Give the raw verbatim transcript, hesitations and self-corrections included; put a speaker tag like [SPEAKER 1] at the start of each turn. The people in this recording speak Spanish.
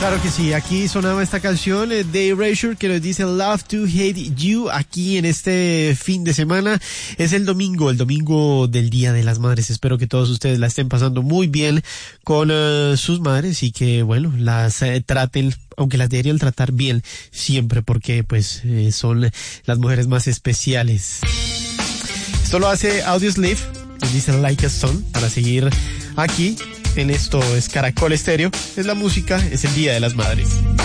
[SPEAKER 1] Claro que sí, aquí sonaba esta canción de Erasure que nos dice Love to Hate You aquí en este fin de semana. Es el domingo, el domingo del Día de las Madres. Espero que todos ustedes la estén pasando muy bien con uh, sus madres y que, bueno, las eh, traten, aunque las deberían tratar bien siempre porque pues eh, son las mujeres más especiales. Esto lo hace Audioslave, nos dice Like a Son para seguir aquí. En esto es Caracol Estéreo, es la música, es el Día de las Madres.